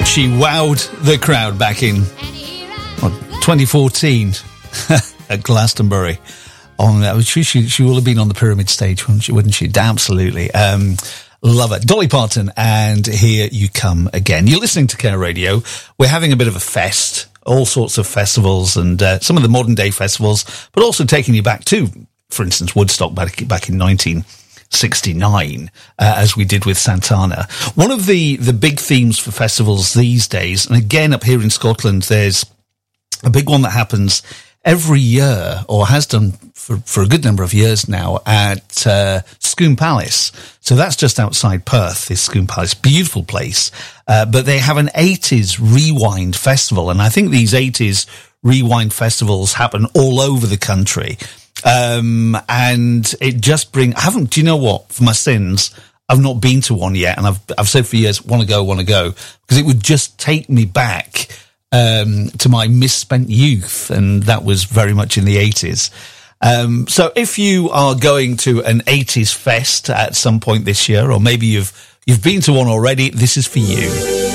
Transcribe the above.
She wowed the crowd back in 2014 at Glastonbury. She will have been on the Pyramid stage, wouldn't she? Absolutely. Love it. Dolly Parton, and Here You Come Again. You're listening to Care Radio. We're having a bit of a fest, all sorts of festivals, and some of the modern day festivals, but also taking you back to, for instance, Woodstock back in 1969, as we did with Santana. One of the big themes for festivals these days, and again up here in Scotland, there's a big one that happens every year, or has done for a good number of years now, at Scone Palace. So that's just outside Perth, is Scone Palace. Beautiful place. But they have an 80s rewind festival, and I think these 80s rewind festivals happen all over the country. And it just do you know what? For my sins, I've not been to one yet, and I've said for years, want to go, because it would just take me back to my misspent youth, and that was very much in the 80s. So if you are going to an 80s fest at some point this year, or maybe you've been to one already, this is for you.